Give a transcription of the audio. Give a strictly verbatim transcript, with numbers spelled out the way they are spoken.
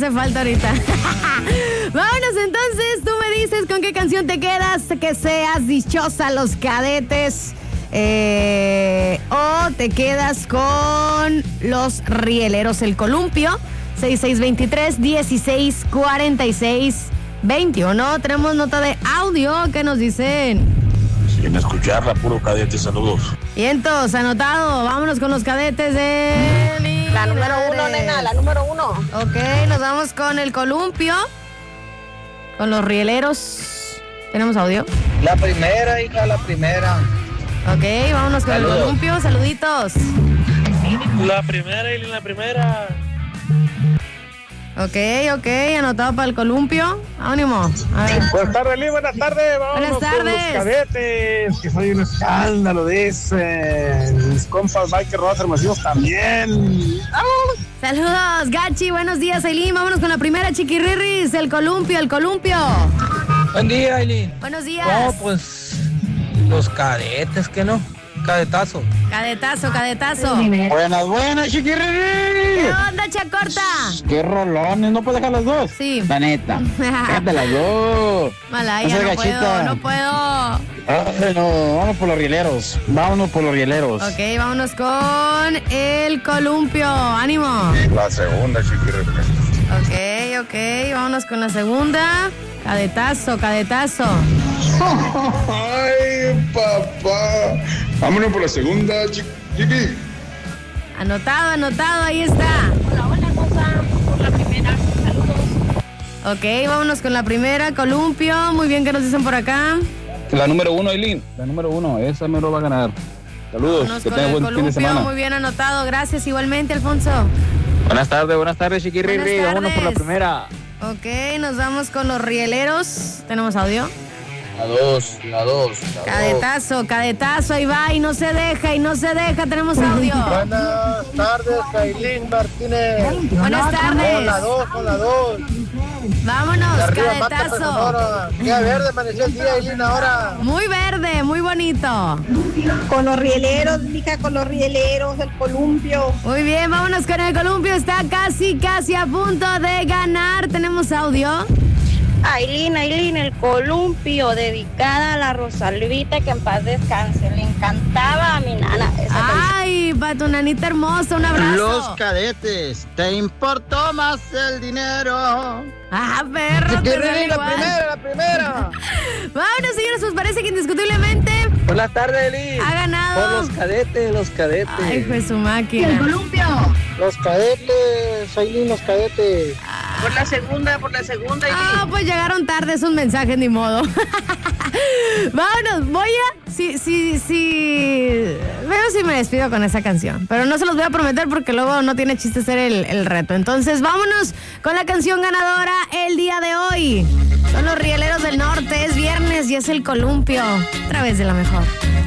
hace falta ahorita. Vámonos entonces, tú me dices con qué canción te quedas, que seas dichosa Los Cadetes, eh, o te quedas con Los Rieleros, El Columpio. seis seis dos tres, dieciséis cuarenta y seis, veintiuno. Tenemos nota de audio. ¿Qué nos dicen? Sin escucharla, puro cadete, saludos. Y entonces, anotado, vámonos con los cadetes de... La número uno, nena, la número uno. Ok, nos vamos con El Columpio, con Los Rieleros. ¿Tenemos audio? La primera, hija, la primera. Ok, vámonos con Saludos. El Columpio, saluditos. La primera y la primera. Ok, ok, anotado para El Columpio. Ánimo. A ver. Buenas tardes, Lee, buenas tardes. Vámonos Buenas tardes. con Los Cadetes, que soy un escándalo de ese. Mis compas Mike Rodas Hermosillos también. Saludos, Gachi, buenos días, Aileen. Vámonos con la primera, Chiquirrirris, El Columpio, El Columpio. Buen día, Aileen. Buenos días. No, pues, Los Cadetes, ¿qué no? Cadetazo. Cadetazo, cadetazo. Buenas, buenas, Chiquirrirris. ¿Qué onda, Chacorta? Qué rolones, ¿no puedes dejar las dos? Sí. La neta. Déjate las dos. Malaya, no, no puedo, no puedo. Ay, no, vámonos por Los Rieleros. Vámonos por Los Rieleros. Ok, vámonos con El Columpio. Ánimo. La segunda, Chiquirrirris. Ok, ok, vámonos con la segunda. Cadetazo, cadetazo. Ay, papá. Vámonos por la segunda, Chiqui. Anotado, anotado, ahí está. Hola, hola, Rosa. Por la primera, saludos. Ok, vámonos con la primera, Columpio. Muy bien, ¿qué nos dicen por acá? La número uno, Aileen. La número uno, esa me lo va a ganar. Saludos, Vámonos que con tengan el buen fin de Columpio, semana. muy bien anotado. Gracias igualmente, Alfonso. Buenas tardes, buenas tardes, Chiquirrirri. Buenas Vámonos por la tardes. primera. Ok, nos vamos con Los Rieleros. ¿Tenemos audio? La dos, la dos. La Cadetazo, cadetazo, ahí va y no se deja, y no se deja. Tenemos audio. Buenas tardes, Aileen Martínez. Buenas tardes. Con la dos, con la dos. Vámonos, De arriba, Mata, cadetazo. Sonora. Día verde, amaneció el día, Aileen, ahora. Muy verde, muy bonito. Con los rieleros, mija, con los rieleros, El Columpio. Muy bien, vámonos con El Columpio. Está casi, casi a punto de ganar. Tenemos audio. Aileen, Aileen, El Columpio, dedicada a la Rosalvita, que en paz descanse. Le encantaba a mi nana esa canción. Ay, para tu nanita hermosa, un abrazo. Los Cadetes, ¿te importó más el dinero? Ah, perro, te sale Chiquirrirri, la igual. primera, la primera. Vámonos, señores, pues parece que indiscutiblemente Buenas tardes, Aileen. ha ganado. Por Los Cadetes, Los Cadetes. Ay, fue su máquina. Los Cadetes, Aileen, Los Cadetes. Por la segunda, por la segunda. Ah, pues llegaron tarde esos mensajes, ni modo. Vámonos, voy a... Sí, sí, sí... Veo si me despido con esa canción. Pero no se los voy a prometer porque luego no tiene chiste hacer el, el reto. Entonces, vámonos con la canción ganadora el día de hoy. Son Los Rieleros del Norte. Es viernes y es El Columpio. A través de La Mejor.